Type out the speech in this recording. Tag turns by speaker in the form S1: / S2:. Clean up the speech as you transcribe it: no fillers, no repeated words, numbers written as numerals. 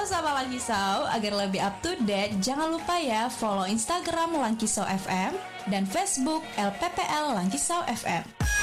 S1: Sama Langkisau, agar lebih up to date, jangan lupa ya follow Instagram Langkisau FM dan Facebook LPPL Langkisau FM.